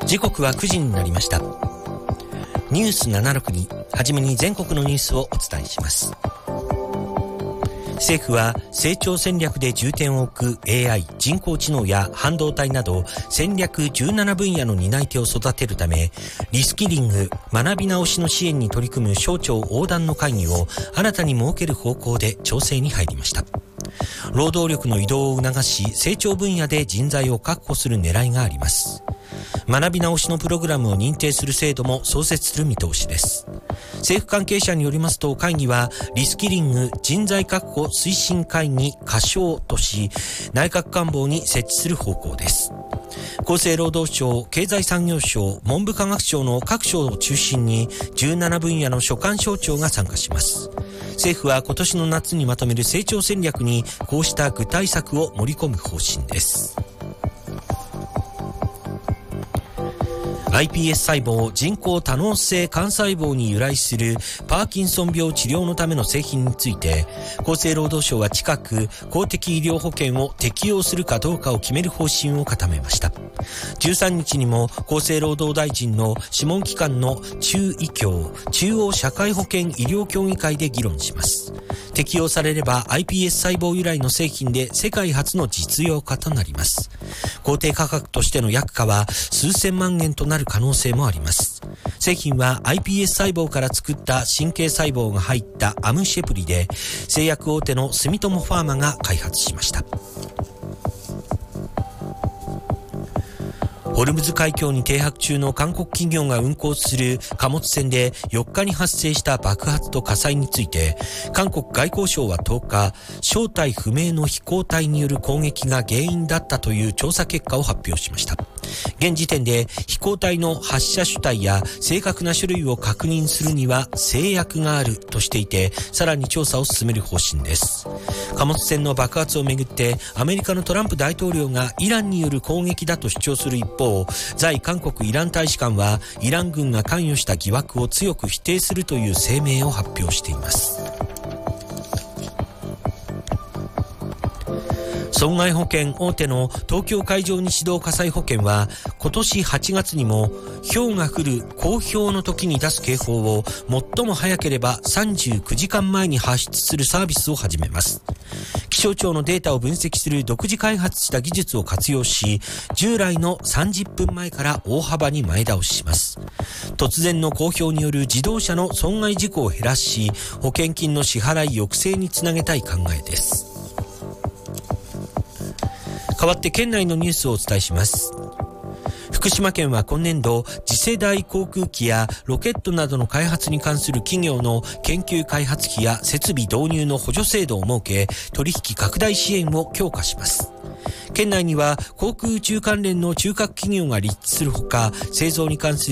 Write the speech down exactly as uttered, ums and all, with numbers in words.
時刻はくじになりました。ニュースななじゅうろくにはじめに全国のニュースをお伝えします。政府は成長戦略で重点を置く エーアイ、人工知能や半導体など戦略じゅうななぶんやの担い手を育てるため、リスキリング、学び直しの支援に取り組む省庁横断の会議を新たに設ける方向で調整に入りました。労働力の移動を促し、成長分野で人材を確保する狙いがあります。学び直しのプログラムを認定する制度も創設する見通しです。政府関係者によりますと、会議はリスキリング人材確保推進会議仮称とし、内閣官房に設置する方向です。厚生労働省、経済産業省、文部科学省の各省を中心にじゅうななぶんやの所管省庁が参加します。政府は今年の夏にまとめる成長戦略にこうした具体策を盛り込む方針です。アイピーエス 細胞、人工多能性幹細胞に由来するパーキンソン病治療のための製品について、厚生労働省は近く公的医療保険を適用するかどうかを決める方針を固めました。じゅうさんにちにも厚生労働大臣の諮問機関の中医協、中央社会保険医療協議会で議論します。適用されれば アイピーエス 細胞由来の製品で世界初の実用化となります。公定価格としての薬価は数千万円となる可能性もあります。製品は アイピーエス 細胞から作った神経細胞が入ったアムシェプリで、製薬大手の住友ファーマが開発しました。ホルムズ海峡に停泊中の韓国企業が運航する貨物船でよっかに発生した爆発と火災について、韓国外交省はとおか、正体不明の飛行体による攻撃が原因だったという調査結果を発表しました。現時点で飛行体の発射主体や正確な種類を確認するには制約があるとしていて、さらに調査を進める方針です。貨物船の爆発をめぐってアメリカのトランプ大統領がイランによる攻撃だと主張する一方、在韓国イラン大使館はイラン軍が関与した疑惑を強く否定するという声明を発表しています。損害保険大手の東京海上日動火災保険は、今年はちがつにも氷が降る降氷の時に出す警報を最も早ければさんじゅうくじかんまえに発出するサービスを始めます。気象庁のデータを分析する独自開発した技術を活用し、従来のさんじゅっぷんまえから大幅に前倒しします。突然の降氷による自動車の損害事故を減らし、保険金の支払い抑制につなげたい考えです。代わって県内のニュースをお伝えします。福島県は今年度、次世代航空機やロケットなどの開発に関する企業の研究開発費や設備導入の補助制度を設け、取引拡大支援を強化します。県内には航空宇宙関連の中核企業が立地するほか、製造に関する